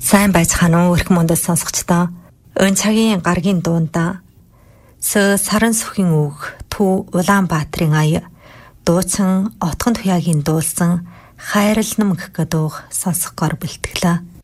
Сайн байцгаана уу эрх мөндөд сонсогчдоо. Өн цагийн гаргийн дуунда саран сүхийн үг Төв Улаанбаатарын ая дууцсан Отгон Туяагийн дуулсан хайрал нэмгэх гэдүүг сонсохоор бэлтгэлээ.